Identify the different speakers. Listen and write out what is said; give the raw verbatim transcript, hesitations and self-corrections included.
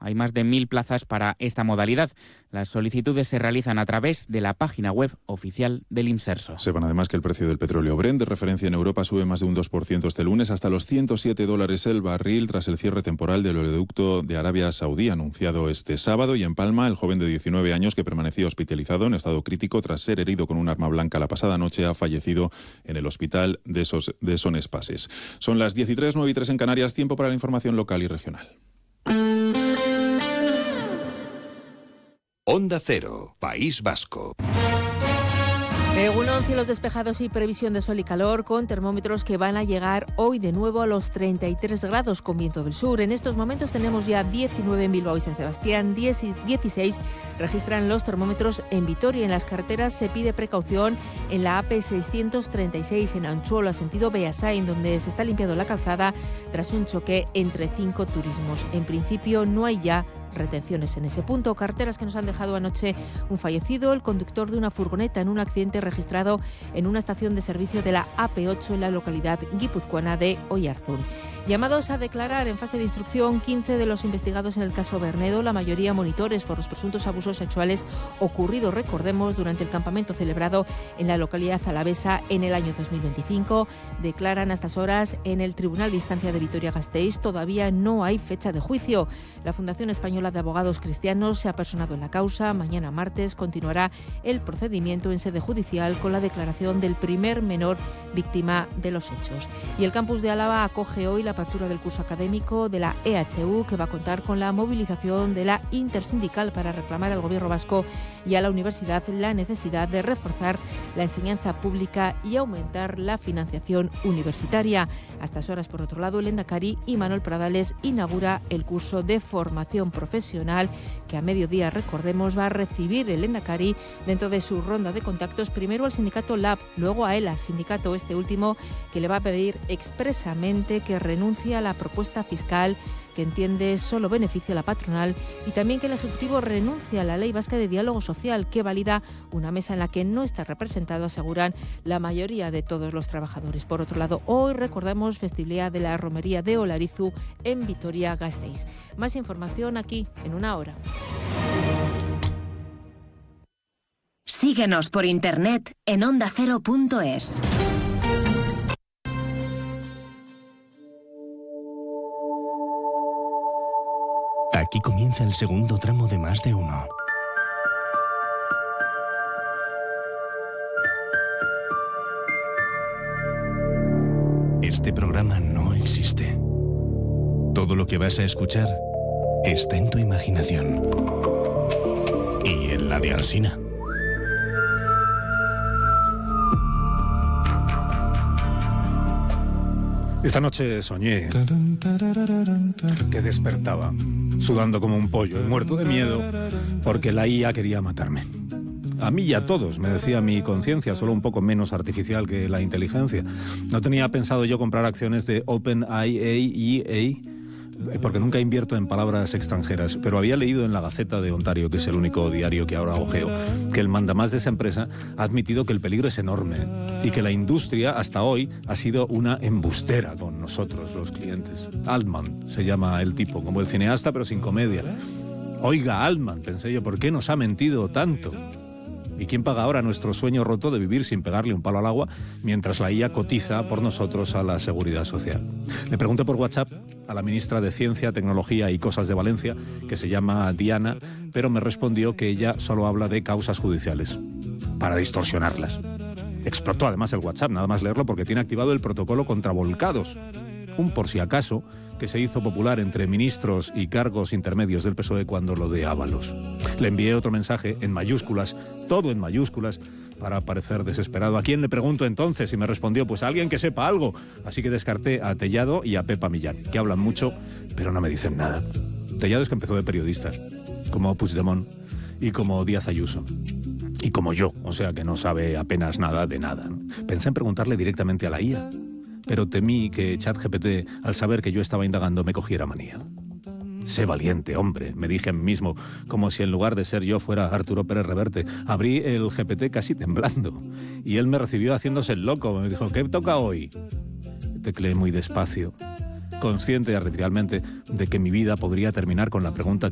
Speaker 1: Hay más de mil plazas para esta modalidad. Las solicitudes se realizan a través de la página web oficial del Imserso.
Speaker 2: Sepan además que el precio del petróleo Brent, de referencia en Europa, sube más de un dos por ciento este lunes hasta los ciento siete dólares el barril tras el cierre temporal del oleoducto de Arabia Saudí anunciado este sábado. Y en Palma, el joven de diecinueve años que permanecía hospitalizado en estado crítico tras ser herido con un arma blanca la pasada noche ha fallecido en el hospital de, Sos, de Son Espases. Son las diez y tres, nueve y tres en Canarias, tiempo para la información local y regional.
Speaker 3: Onda Cero, País Vasco.
Speaker 4: Egunon, cielos despejados y previsión de sol y calor, con termómetros que van a llegar hoy de nuevo a los treinta y tres grados con viento del sur. En estos momentos tenemos ya diecinueve en Bilbao y San Sebastián, diez y dieciséis registran los termómetros en Vitoria. En las carreteras se pide precaución en la A P seiscientos treinta y seis en Anchuola, sentido Beasain, donde se está limpiando la calzada tras un choque entre cinco turismos. En principio no hay ya retenciones en ese punto. Carreteras que nos han dejado anoche un fallecido, el conductor de una furgoneta en un accidente registrado en una estación de servicio de la A P ocho en la localidad guipuzcoana de Oiarzún. Llamados a declarar en fase de instrucción quince de los investigados en el caso Bernedo, la mayoría monitores por los presuntos abusos sexuales ocurridos, recordemos, durante el campamento celebrado en la localidad alavesa en el año dos mil veinticinco. Declaran a estas horas en el Tribunal de Instancia de Vitoria-Gasteiz. Todavía no hay fecha de juicio. La Fundación Española de Abogados Cristianos se ha personado en la causa. Mañana martes continuará el procedimiento en sede judicial con la declaración del primer menor víctima de los hechos. Y el campus de Álava acoge hoy la apertura del curso académico de la E H U, que va a contar con la movilización de la intersindical para reclamar al Gobierno vasco y a la universidad la necesidad de reforzar la enseñanza pública y aumentar la financiación universitaria. A estas horas, por otro lado, el Lehendakari Imanol Pradales inaugura el curso de formación profesional que a mediodía, recordemos, va a recibir el Lehendakari dentro de su ronda de contactos, primero al sindicato Lab, luego a ELA, sindicato este último que le va a pedir expresamente que renuncie a la propuesta fiscal que entiende solo beneficia a la patronal, y también que el Ejecutivo renuncie a la Ley Vasca de Diálogo Social, que valida una mesa en la que no está representado, aseguran, la mayoría de todos los trabajadores. Por otro lado, hoy recordamos festividad de la romería de Olarizu en Vitoria-Gasteiz. Más información aquí en una hora.
Speaker 5: Síguenos por internet en onda cero punto es.
Speaker 6: Aquí comienza el segundo tramo de Más de Uno. Este programa no existe. Todo lo que vas a escuchar está en tu imaginación. Y en la de Alsina.
Speaker 7: Esta noche soñé que despertaba, sudando como un pollo y muerto de miedo porque la I A quería matarme. A mí y a todos, me decía mi conciencia, solo un poco menos artificial que la inteligencia. No tenía pensado yo comprar acciones de OpenAI, porque nunca invierto en palabras extranjeras, pero había leído en la Gaceta de Ontario, que es el único diario que ahora ojeo, que el mandamás de esa empresa ha admitido que el peligro es enorme y que la industria hasta hoy ha sido una embustera con nosotros, los clientes. Altman se llama el tipo, como el cineasta pero sin comedia. Oiga, Altman, pensé yo, ¿por qué nos ha mentido tanto? ¿Y quién paga ahora nuestro sueño roto de vivir sin pegarle un palo al agua mientras la I A cotiza por nosotros a la Seguridad Social? Le pregunté por WhatsApp a la ministra de Ciencia, Tecnología y Cosas de Valencia, que se llama Diana, pero me respondió que ella solo habla de causas judiciales, para distorsionarlas. Explotó además el WhatsApp, nada más leerlo, porque tiene activado el protocolo contra volcados, un por si acaso que se hizo popular entre ministros y cargos intermedios del P S O E cuando lo de Ábalos. Le envié otro mensaje en mayúsculas, todo en mayúsculas, para parecer desesperado. ¿A quién le pregunto entonces? Y me respondió, pues a alguien que sepa algo. Así que descarté a Tellado y a Pepa Millán, que hablan mucho, pero no me dicen nada. Tellado es que empezó de periodista, como Puigdemont y como Díaz Ayuso. Y como yo, o sea que no sabe apenas nada de nada. Pensé en preguntarle directamente a la I A, pero temí que ChatGPT, al saber que yo estaba indagando, me cogiera manía. Sé valiente, hombre, me dije a mí mismo, como si en lugar de ser yo fuera Arturo Pérez Reverte. Abrí el G P T casi temblando, y él me recibió haciéndose el loco. Me dijo, ¿qué toca hoy? Tecleé muy despacio, consciente artificialmente de que mi vida podría terminar con la pregunta